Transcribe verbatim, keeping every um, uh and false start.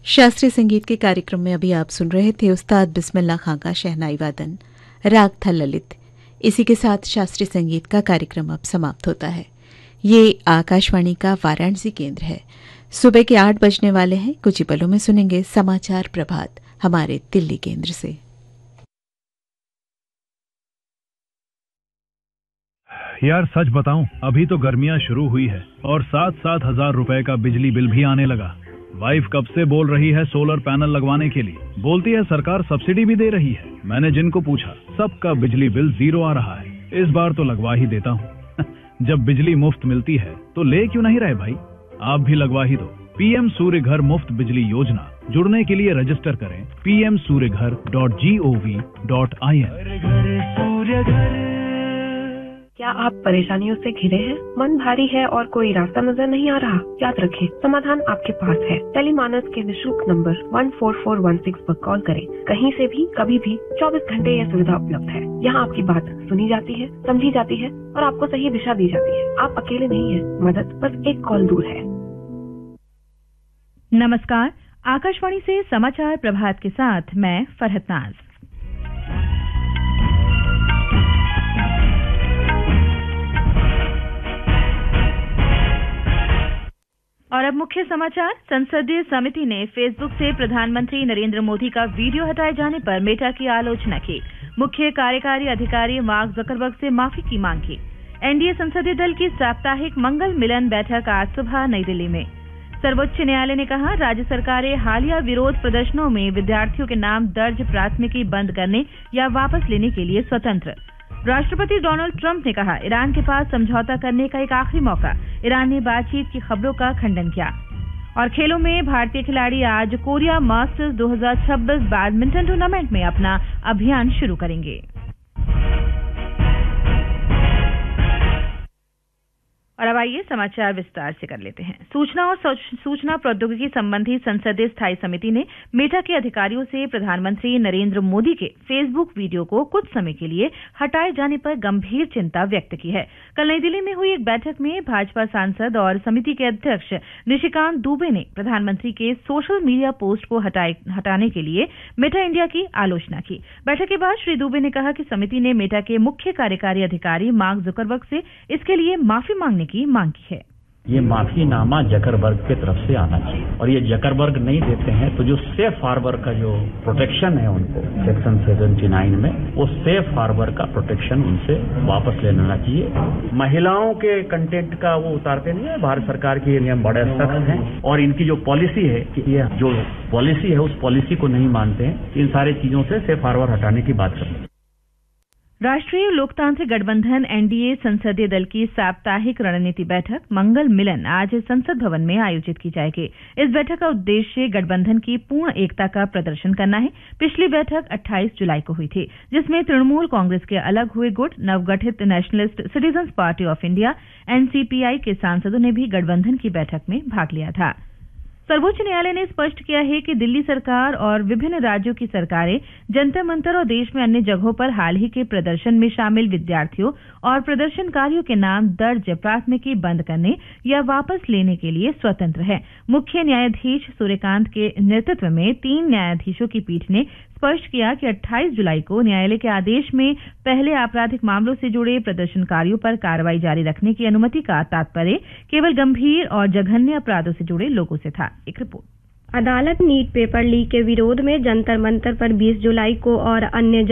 शास्त्रीय संगीत के कार्यक्रम में अभी आप सुन रहे थे उस्ताद बिस्मिल्लाह खां का शहनाई वादन, राग था ललित। इसी के साथ शास्त्रीय संगीत का कार्यक्रम अब समाप्त होता है। ये आकाशवाणी का वाराणसी केंद्र है। सुबह के आठ बजने वाले हैं। कुछ ही पलों में सुनेंगे समाचार प्रभात हमारे दिल्ली केंद्र से। यार सच बताऊं, अभी तो गर्मियां शुरू हुई है और सात सात हजार रुपए का बिजली बिल भी आने लगा। वाइफ कब से बोल रही है सोलर पैनल लगवाने के लिए, बोलती है सरकार सब्सिडी भी दे रही है। मैंने जिनको पूछा सबका बिजली बिल जीरो आ रहा है। इस बार तो लगवा ही देता हूँ। जब बिजली मुफ्त मिलती है तो ले क्यों नहीं रहे भाई, आप भी लगवा ही दो। पीएम सूर्य घर मुफ्त बिजली योजना, जुड़ने के लिए रजिस्टर करें पी एम सूर्य घर dot G O V dot I N. क्या आप परेशानियों से घिरे हैं? मन भारी है और कोई रास्ता नजर नहीं आ रहा? याद रखें, समाधान आपके पास है। टेलीमानस के निःशुल्क number one four four one six पर कॉल करें। कहीं से भी कभी भी चौबीस घंटे यह सुविधा उपलब्ध है। यहाँ आपकी बात सुनी जाती है, समझी जाती है और आपको सही दिशा दी जाती है। आप अकेले नहीं हैं, मदद बस एक कॉल दूर है। नमस्कार, आकाशवाणी से समाचार प्रभात के साथ मैं फरहत नाज। और अब मुख्य समाचार। संसदीय समिति ने फेसबुक से प्रधानमंत्री नरेंद्र मोदी का वीडियो हटाए जाने पर मेटा की आलोचना की। मुख्य कार्यकारी अधिकारी मार्क जकरबर्ग से माफी की मांग की। एनडीए संसदीय दल की साप्ताहिक मंगल मिलन बैठक आज सुबह नई दिल्ली में। सर्वोच्च न्यायालय ने कहा, राज्य सरकारें हालिया विरोध प्रदर्शनों में विद्यार्थियों के नाम दर्ज प्राथमिकी बंद करने या वापस लेने के लिए स्वतंत्र। राष्ट्रपति डोनाल्ड ट्रंप ने कहा, ईरान के पास समझौता करने का एक आखिरी मौका। ईरान ने बातचीत की खबरों का खंडन किया। और खेलों में भारतीय खिलाड़ी आज कोरिया मास्टर्स दो हज़ार छब्बीस बैडमिंटन टूर्नामेंट में अपना अभियान शुरू करेंगे। और अब आइए समाचार विस्तार से कर लेते हैं। सूचना और सूचना प्रौद्योगिकी संबंधी संसदीय स्थायी समिति ने मेटा के अधिकारियों से प्रधानमंत्री नरेंद्र मोदी के फेसबुक वीडियो को कुछ समय के लिए हटाए जाने पर गंभीर चिंता व्यक्त की है। कल नई दिल्ली में हुई एक बैठक में भाजपा सांसद और समिति के अध्यक्ष निशिकांत दुबे ने प्रधानमंत्री के सोशल मीडिया पोस्ट को हटाए हटाने के लिए मेटा इंडिया की आलोचना की। बैठक के बाद श्री दुबे ने कहा कि समिति ने मेटा के मुख्य कार्यकारी अधिकारी मार्क जुकरबर्ग से इसके लिए माफी मांगने की मांग की है। ये माफीनामा जकरबर्ग की तरफ से आना चाहिए और ये जकरबर्ग नहीं देते हैं तो जो सेफ हार्बर का जो प्रोटेक्शन है उनको सेक्शन उन्यासी में, वो सेफ हार्बर का प्रोटेक्शन उनसे वापस ले लेना चाहिए। महिलाओं के कंटेंट का वो उतारते नहीं है। भारत सरकार के नियम बड़े सख्त हैं और इनकी जो पॉलिसी है कि ये जो पॉलिसी है उस पॉलिसी को नहीं मानते हैं। इन सारी चीजों से सेफ हार्बर हटाने की बात करते हैं। राष्ट्रीय लोकतांत्रिक गठबंधन एनडीए संसदीय दल की साप्ताहिक रणनीति बैठक मंगल मिलन आज संसद भवन में आयोजित की जाएगी। इस बैठक का उद्देश्य गठबंधन की पूर्ण एकता का प्रदर्शन करना है। पिछली बैठक अट्ठाईस जुलाई को हुई थी, जिसमें तृणमूल कांग्रेस के अलग हुए गुट, नवगठित nationalist citizens party of India NCPI के सांसदों ने भी गठबंधन की बैठक में भाग लिया था। सर्वोच्च न्यायालय ने स्पष्ट किया है कि दिल्ली सरकार और विभिन्न राज्यों की सरकारें जंतर मंतर और देश में अन्य जगहों पर हाल ही के प्रदर्शन में शामिल विद्यार्थियों और प्रदर्शनकारियों के नाम दर्ज प्राथमिकी बंद करने या वापस लेने के लिए स्वतंत्र है। मुख्य न्यायाधीश सूर्यकांत के नेतृत्व में तीन न्यायाधीशों की पीठ ने स्पष्ट किया कि अट्ठाईस जुलाई को न्यायालय के आदेश में पहले आपराधिक मामलों से जुड़े प्रदर्शनकारियों पर कार्रवाई जारी रखने की अनुमति का तात्पर्य केवल गंभीर और जघन्य अपराधों से जुड़े लोगों से था। एक रिपोर्ट। अदालत नीट पेपर लीक के विरोध में जंतर मंतर पर बीस जुलाई को और अन्य